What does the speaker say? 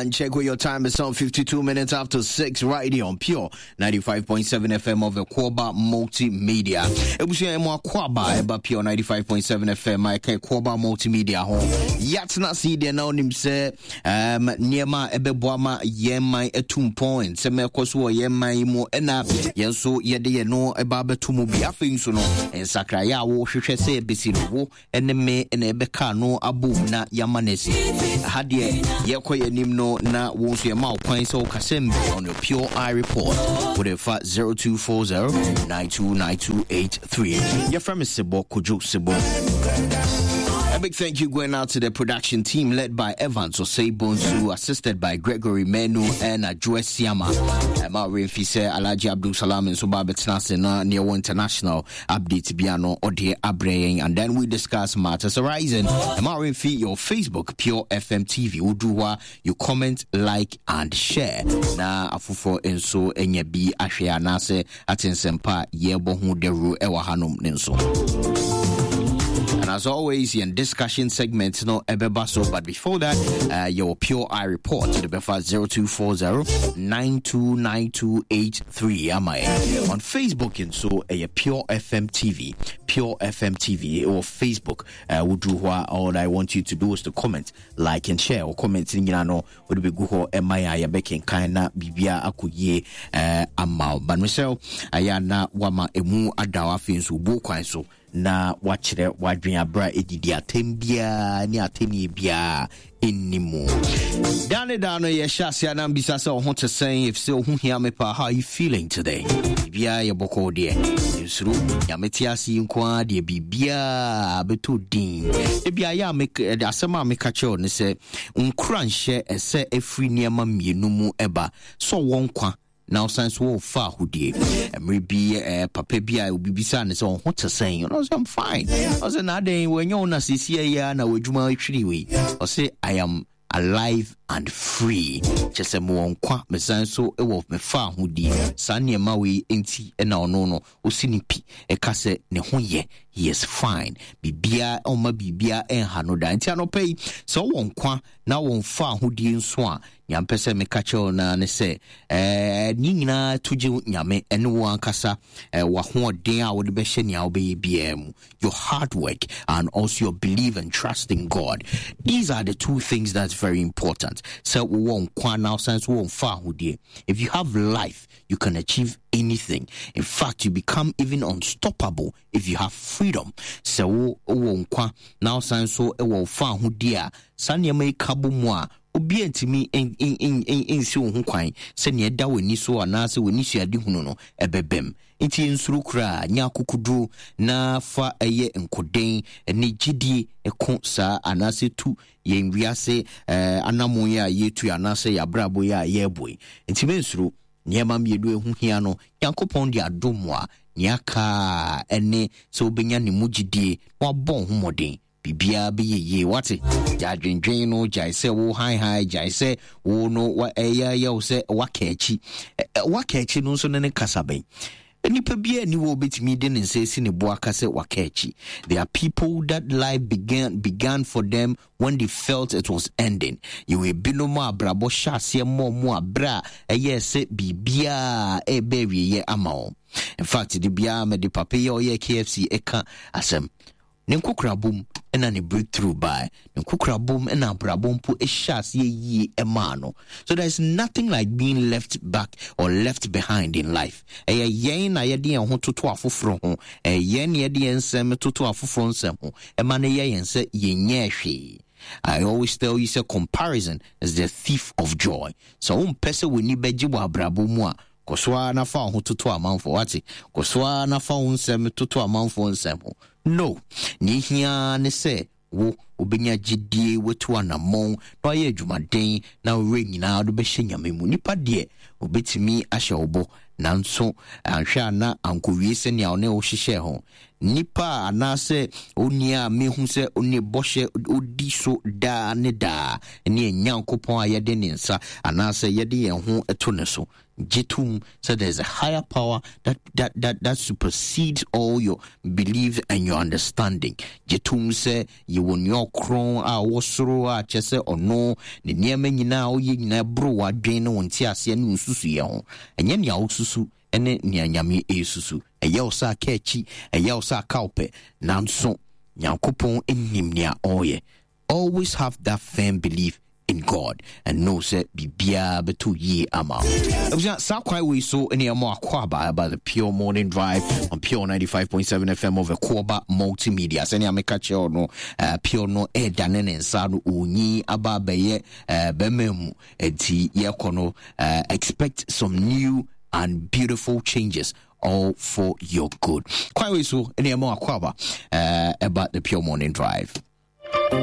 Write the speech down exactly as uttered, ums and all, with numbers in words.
And check where your time is on fifty-two minutes after six right here on Pure ninety-five point seven F M of Aquaba Multimedia. Ebusia emo Aquaba eba Pure ninety-five point seven F M I can Aquaba Multimedia home. Yatna see there now nim say um niema ebeboama yemai etum point. Se me koso yemai mo ena yenso yede ye no eba betumu bi afin so no ensakra ya wo hwehwe se besi wo ene me ene ebeka no abu na yamanesi hadie yekoye nim no na wo so ye ma kwan so kasem on your Pure Eye report with a fat zero two four zero nine two nine two eight three. Your friend is Sebo Kujo Sebo. A big thank you going out to the production team led by Evans Osei-Bonsu, assisted by Gregory Menu and Joe Siama. Emma Renfise, Alaji Abdul Salam and Subaba Tnasena, near international update Biano Ode Abreying, and then we discuss matters arising. Emma Renfi, your Facebook, Pure F M T V, Uduwa, you comment, like, and share. Na afufo enso enye bi ahwe anase atensempa yebo hu deru ewa hanum nenso. And as always, in discussion segments, no ebebaso. But before that, uh, your Pure Eye report to the Befa zero two four zero nine two nine two eight three. Am I on Facebook? And so a uh, Pure F M T V, Pure F M T V, or Facebook. Uh, would do what all I want you to do is to comment, like, and share, or comment in Yano would be Guho M I A Bekin Kaina Bibia Akuye uh Amal. But myself, Ayana Wama Emu Adawa Fins Ubu Kwanso. Na watchere wadwen abra edidi atembia ni ateni bia enimu dane dano ye shasia na mbisa se ho to say if so hu hia me pa how you feeling today bia ye boko de nsuru ya metiasi nkwa de bibia beto din e bia ya me asema me kache ne se nkura nhye ese efri niema mienu mu eba so wonkwa now since wo fa hudie emre bi eh papa bia obibisa ne so what to say you know I'm fine I say na den when you na sisi ya na wadwuma atwiri we I say I am alive and free chese mo nkwa mesan so e wo me fa hudie sane ma we enti e na ono no osinipi e ka se ne ho ye he is fine bibia o ma bibia en ha no da enti anopai so wo nkwa na wo fa hudie nso a nyampese me kacho na ne se eh ni nyina tuje nyame ene wo ankasa eh wa ho den a wo de be hye nia wo be biem your hard work and also your belief and trust in God. These are the two things that's very important. So we won't kwa now sense won't fa hudie. If you have life, you can achieve anything. In fact, you become even unstoppable if you have freedom. So we won't kwa now sense so e wo fa hudie sanya me kabo mu a obi antimi in in in in si wo ho kwan se ne da wani so anase wani so ade hunu no ebebem nti nsuru kura nya kokudu na fa eye nkoden ne gidi eko sa anase tu ye nwiase eh anamon ya yetu anase ya brabo ya yeboy nti me nsuru niema miedu ehu hia no yankopon de adomwa niaka ene so obenya ne mugidie wa bon homoden bibia be ye wate ja dwendwen no ja ise wo hi hi ja ise wo no wa eya ya wo se wakachi wakachi no so ne kasaben enipa bia ni wo betimi de ne se si ne bo akase wakachi. There are people that life began began for them when they felt it was ending. You will be no more brabo shase mo mo abra eye se bibia e bewe ye ama. In fact the bia me de papa ye o K F C eka asem Ninkokrabum and any breakthrough by Ninkokrabum and Abrabum pu a shas ye emano. So there's nothing like being left back or left behind in life. A yen I yadi and to twelve from a yen yadi and sem to twelve from sem a man and say ye. I always tell you, say comparison is the thief of joy. So um pesa we ni beji wa brabumwa. Koswa na fa ho toto amanfo wate koswa na fa ho nsem toto amanfo nsem no ni hia ne se wo obenya gidie wetu anamon no ye adwumaden na we nyina do be hyanyame mu nipa de obetimi ahye obo nanso anhwa na ankowie se ne one wo hyehye ho nipa anase onia mehu se oni boshe odi so da ne da ne nyankopon ayede ne nsa anase yede yen ho eto ne so Jitum said there's a higher power that that that that supersedes all your belief and your understanding. Jitum say you won your crown a wasoro a chese or no the niema nyina o ye nyina bro wadwen no nti ase ne nsusu ye ho enye nya osusu ene nya nyame esusu eye osa kachi eye osa kaupe nanso nyankopon enim nia oye. Always have that firm belief in God and know say bibia betu ye ama. Sa kwai we so any more Akwaba about the Pure Morning Drive on Pure ninety-five point seven F M of Akwaba Multimedia. Sany ameka che no Pure no e danen ensa no onyi aba beye bememu enti ye kono expect some new and beautiful changes, all for your good. Kwai we so any more Akwaba about the Pure Morning Drive.